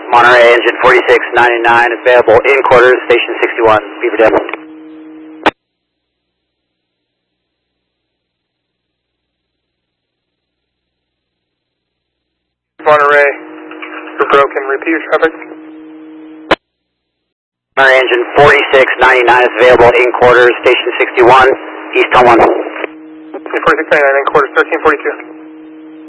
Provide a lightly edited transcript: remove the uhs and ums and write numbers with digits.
Monterey engine 4699 available in quarters, station 61, Beaver Dam. Monterey, you're broken. Repeat your traffic. Monterey engine 4699 is available in quarters, station 61, East on 1. 4699 in quarters, 1342.